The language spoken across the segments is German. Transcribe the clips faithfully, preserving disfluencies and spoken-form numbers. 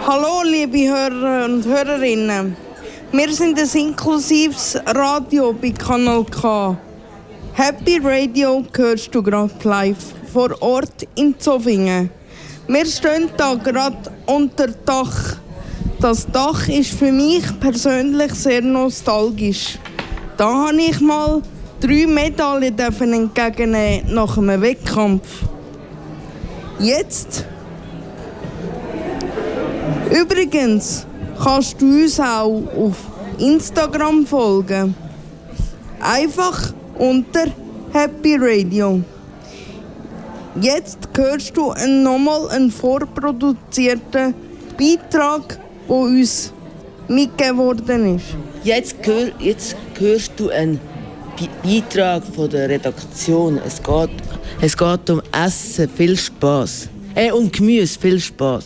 Hallo liebe Hörer und Hörerinnen. Wir sind ein inklusives Radio bei Kanal K. Happy Radio hörst du gerade live vor Ort in Zofingen. Wir stehen da gerade unter Dach. Das Dach ist für mich persönlich sehr nostalgisch. Da habe ich mal drei Medaillen entgegennehmen nach einem Wettkampf. Jetzt übrigens kannst du uns auch auf Instagram folgen. Einfach unter Happy Radio. Jetzt hörst du nochmal einen vorproduzierten Beitrag, der uns mitgegeben worden ist. Jetzt, hör, jetzt hörst du einen Beitrag von der Redaktion. Es geht, es geht um Essen, viel Spass. Äh, um Gemüse, viel Spass.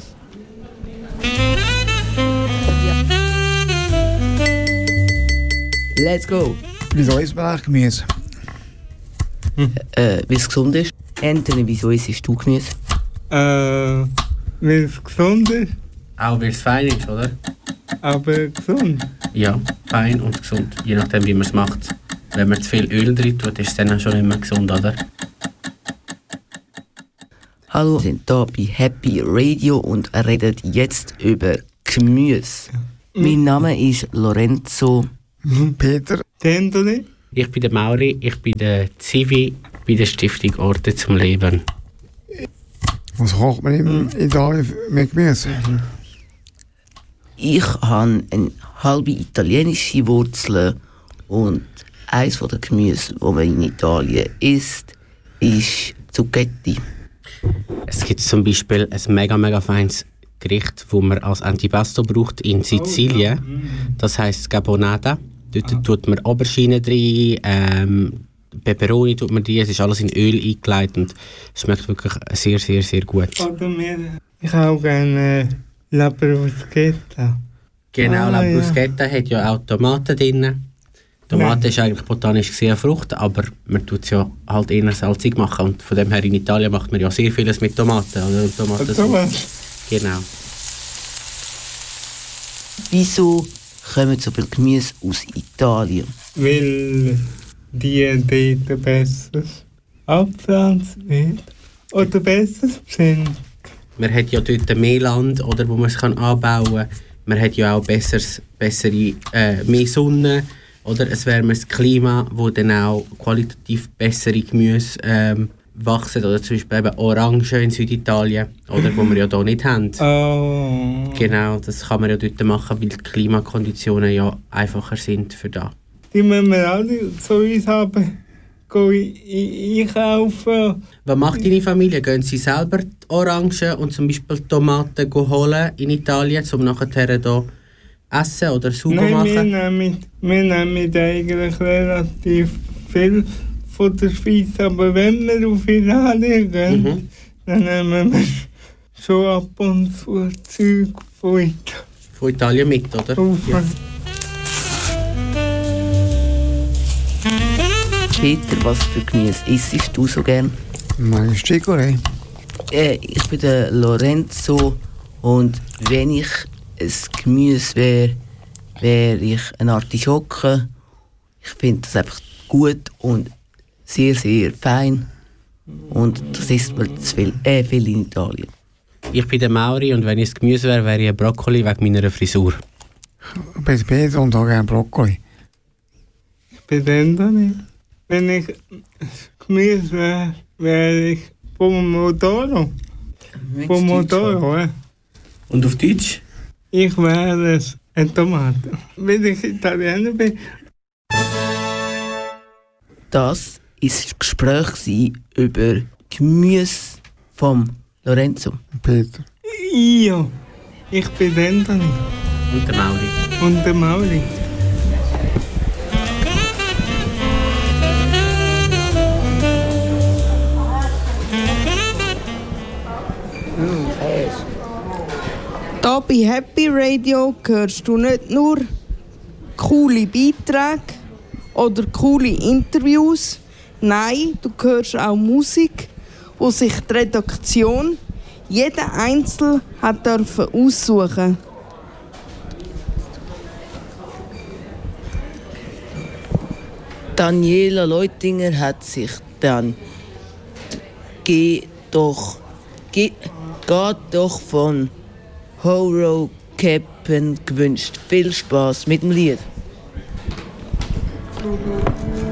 Let's go. Wieso isst man eigentlich Gemüse? Hm. Äh, weil es gesund ist. Anthony, wieso isst du Gemüse? Äh, weil es gesund ist. Auch weil es fein ist, oder? Aber gesund? Ja, fein und gesund. Je nachdem, wie man es macht. Wenn man zu viel Öl drin tut, ist es dann schon nicht mehr gesund, oder? Hallo, wir sind hier bei Happy Radio und reden jetzt über Gemüse. Mhm. Mein Name ist Lorenzo. Peter. Anthony. Ich bin der Mauri, ich bin der Zivi bei der Stiftung Orte zum Leben. Was kocht man in Italien mit Gemüse? Ich habe eine halbe italienische Wurzel und eines der Gemüse, das man in Italien isst, ist Zucchetti. Es gibt zum Beispiel ein mega, mega feines Gericht, das man als Antipasto braucht in Sizilien. Das heisst Gabonata. Dort tut man Aubergine drin, ähm, Peperoni tut man drin. Es ist alles in Öl eingelegt und es schmeckt wirklich sehr, sehr, sehr gut. Ich habe auch gerne La Bruschetta. Genau, ah, La ja. Bruschetta hat ja auch Tomaten drin. Tomate ist eigentlich botanisch gesehen eine Frucht, aber man tut es ja halt eher salzig machen. Und von dem her in Italien macht man ja sehr vieles mit Tomaten. Oder? Tomatensauce. Genau. Wieso kommen so viele Gemüse aus Italien? Weil die dort besser abgepflanzt wird. Oder besser sind. Man hat ja dort mehr Land, oder, wo man es anbauen kann. Man hat ja auch besseres, bessere, äh, mehr Sonne. Oder ein wärmeres Klima, wo dann auch qualitativ bessere Gemüse ähm, wachsen. Oder zum Beispiel eben Orangen in Süditalien, oder, wo wir ja hier nicht haben. Oh. Genau, das kann man ja dort machen, weil die Klimakonditionen ja einfacher sind für das. Die müssen wir alle zu uns haben, gehen einkaufen. Was macht deine Familie? Gehen sie selber die Orangen und zum Beispiel Tomaten holen in Italien, um nachher hier essen oder Sugo Nein, machen? wir nehmen, wir nehmen eigentlich relativ viel von der Schweiz, aber wenn wir auf Italien gehen, mhm. dann nehmen wir schon ab und zu Zeug von Italien. Von Italien mit, oder? Ja. Peter, was für Gemüse isst du so gern? Mein Chicorée. Äh, ich bin der Lorenzo und wenn ich ein Gemüse wäre, wäre ich eine Artischocke. Ich finde das einfach gut und sehr, sehr fein. Und das isst man zu viel, äh, viel in Italien. Ich bin der Mauri und wenn ich das Gemüse wäre, wäre ich ein Brokkoli wegen meiner Frisur. Ich bin Peter und habe gerne Brokkoli. Ich bin Anthony. Wenn ich Gemüse wäre, wäre ich Pomodoro. Pomodoro, ja. Und auf Deutsch? Ich wäre eine Tomate. Wenn ich Italiener bin. Das war das Gespräch über Gemüse von Lorenzo. Peter. Ja, ich bin Anthony. Und der Mauri. Und der Mauri. Hier bei Happy Radio hörst du nicht nur coole Beiträge oder coole Interviews, nein, du hörst auch Musik, wo sich die Redaktion Jeder Einzelne hat dürfen aussuchen. Daniela Leutinger hat sich dann Geh doch, geh, geht doch von Horo Cap'n gewünscht. Viel Spaß mit dem Lied. Mhm.